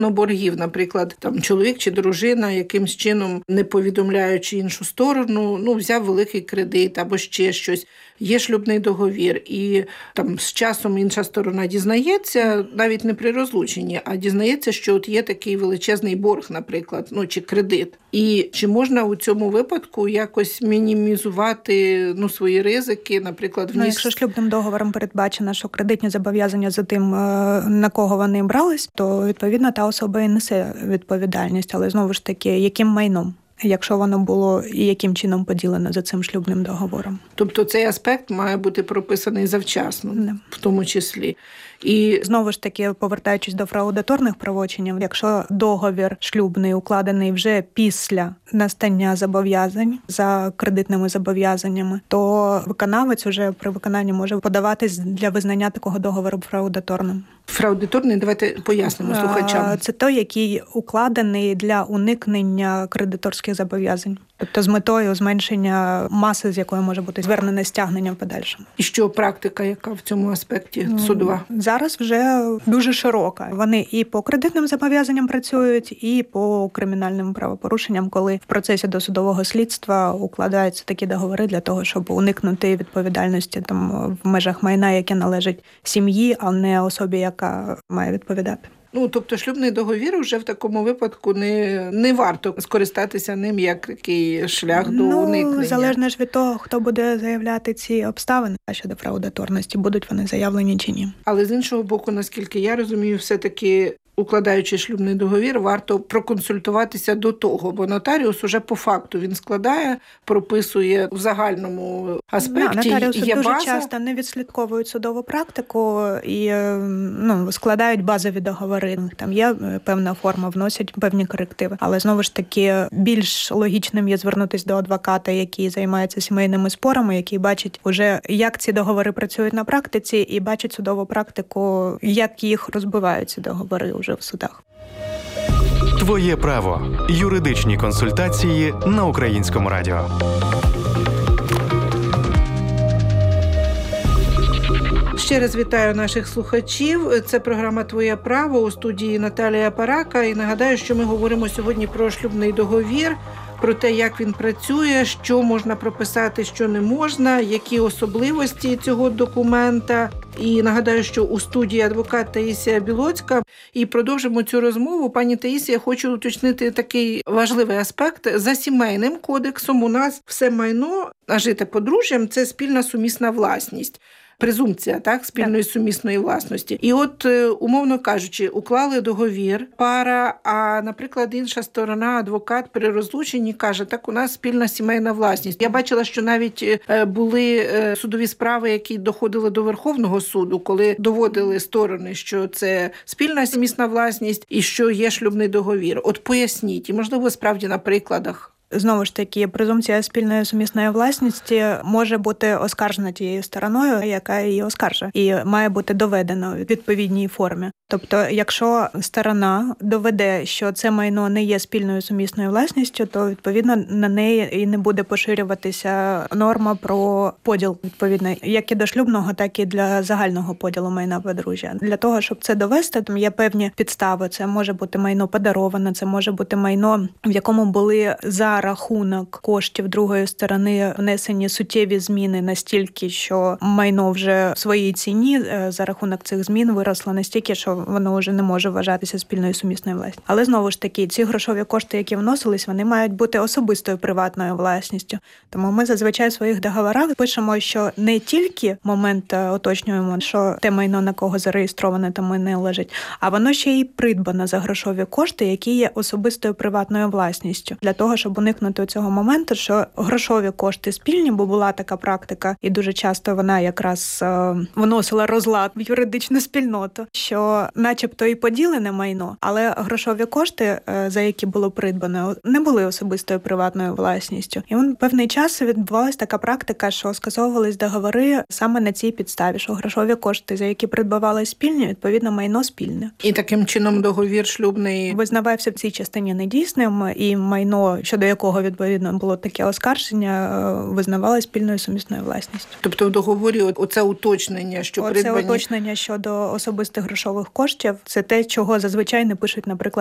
боргів, наприклад, там чоловік чи дружина якимсь чином, не повідомляючи іншу сторону, взяв великий кредит або ще щось. Є шлюбний договір, і там з часом інша сторона дізнається, навіть не при розлученні, а дізнається, що от є такий величезний борг, наприклад, чи кредит. І чи можна у цьому випадку якось мінімізувати свої ризики, наприклад, якщо шлюбним договором передбачено, що кредитні зобов'язання за тим, на кого вони брались, то відповідно та особа і несе відповідальність, але знову ж таки, яким майном? Якщо воно було і яким чином поділено за цим шлюбним договором. Тобто цей аспект має бути прописаний завчасно, в тому числі. І знову ж таки, повертаючись до фраудаторних правочинів, якщо договір шлюбний укладений вже після настання зобов'язань за кредитними зобов'язаннями, то виконавець уже при виконанні може подаватись для визнання такого договору фраудаторним. Фраудаторний, давайте пояснимо слухачам. Це той, який укладений для уникнення кредиторських зобов'язань. Тобто з метою зменшення маси, з якої може бути звернене стягнення в подальшому. І що практика, яка в цьому аспекті судова? Зараз вже дуже широка. Вони і по кредитним зобов'язанням працюють, і по кримінальним правопорушенням, коли в процесі досудового слідства укладаються такі договори для того, щоб уникнути відповідальності там в межах майна, яке належить сім'ї, а не особі, яка має відповідати. Тобто шлюбний договір вже в такому випадку не варто скористатися ним як такий шлях до уникнення. Залежно ж від того, хто буде заявляти ці обставини щодо фраудаторності, будуть вони заявлені чи ні. Але з іншого боку, наскільки я розумію, все-таки укладаючи шлюбний договір, варто проконсультуватися до того, бо нотаріус уже по факту він складає, прописує в загальному аспекті. Нотаріуси є дуже база. часто не відслідковують судову практику і складають базові договори. Там є певна форма, вносять певні корективи. Але знову ж таки більш логічним є звернутися до адвоката, який займається сімейними спорами, який бачить уже, як ці договори працюють на практиці, і бачить судову практику, як їх розбивають ці договори вже в судах. Твоє право. Юридичні консультації на Українському радіо. Ще раз вітаю наших слухачів. Це програма «Твоє право», у студії Наталія Парака. І нагадаю, що ми говоримо сьогодні про шлюбний договір, про те, як він працює, що можна прописати, що не можна, які особливості цього документа. І нагадаю, що у студії адвокат Таїсія Білоцька. І продовжимо цю розмову. Пані Таїсія, хочу уточнити такий важливий аспект. За сімейним кодексом у нас все майно, нажите подружжям – це спільна сумісна власність. Презумпція, спільної сумісної власності. І от, умовно кажучи, уклали договір, пара, а, наприклад, інша сторона, адвокат при розлученні каже, так у нас спільна сімейна власність. Я бачила, що навіть були судові справи, які доходили до Верховного суду, коли доводили сторони, що це спільна сумісна власність і що є шлюбний договір. От поясніть, і, можливо, справді на прикладах. Знову ж таки, презумпція спільної сумісної власності може бути оскаржена тією стороною, яка її оскаржує, і має бути доведено в відповідній формі. Тобто, якщо сторона доведе, що це майно не є спільною сумісною власністю, то, відповідно, на неї і не буде поширюватися норма про поділ, відповідно, як і до шлюбного, так і для загального поділу майна подружжя. Для того, щоб це довести, там є певні підстави. Це може бути майно подароване, це може бути майно, в якому були за рахунок коштів другої сторони внесені суттєві зміни настільки, що майно вже в своїй ціні за рахунок цих змін виросло настільки, що воно вже не може вважатися спільною сумісною власністю. Але знову ж таки, ці грошові кошти, які вносились, вони мають бути особистою приватною власністю. Тому ми зазвичай в своїх договорах пишемо, що не тільки момент уточнюємо, що те майно, на кого зареєстроване, тому не лежить, а воно ще й придбано за грошові кошти, які є особистою приватною власністю. Для того, щоб уникнути цього моменту, що грошові кошти спільні, бо була така практика, і дуже часто вона якраз вносила розлад в юридичну спільноту, що начебто і поділене майно, але грошові кошти, за які було придбано, не були особистою приватною власністю. І певний час відбувалася така практика, що скасовувались договори саме на цій підставі, що грошові кошти, за які придбавали спільні, відповідно, майно спільне. І таким чином договір шлюбний визнавався в цій частині недійсним, і майно, щодо якого якого відповідно було таке оскарження, визнавали спільною сумісною власністю. Тобто в договорі оце уточнення, що Оце придбані... уточнення щодо особистих грошових коштів, це те, чого зазвичай не пишуть, наприклад,